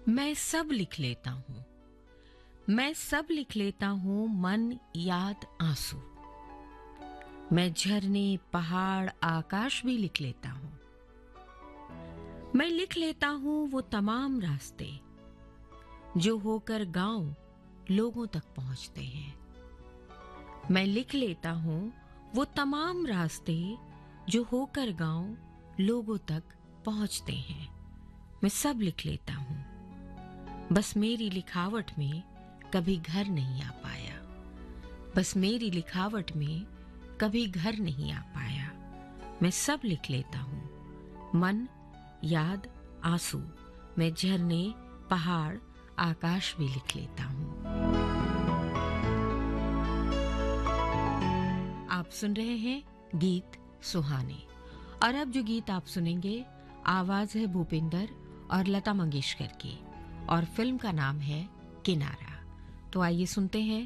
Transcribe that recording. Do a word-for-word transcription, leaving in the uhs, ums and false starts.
मैं सब लिख लेता हूँ। मैं सब लिख लेता हूँ, मन, याद, आंसू। मैं झरने, पहाड़, आकाश भी लिख लेता हूँ। मैं लिख लेता हूँ वो तमाम रास्ते जो होकर गांव लोगों तक पहुंचते हैं। मैं लिख लेता हूँ वो तमाम रास्ते जो होकर गांव लोगों तक पहुंचते हैं। मैं सब लिख लेता हूँ, बस मेरी लिखावट में कभी घर नहीं आ पाया। बस मेरी लिखावट में कभी घर नहीं आ पाया। मैं सब लिख लेता हूँ, मन, याद, आंसू। मैं झरने, पहाड़, आकाश भी लिख लेता हूँ। आप सुन रहे हैं गीत सुहाने, और अब जो गीत आप सुनेंगे आवाज है भूपिंदर और लता मंगेशकर की, और फिल्म का नाम है किनारा। तो आइए सुनते हैं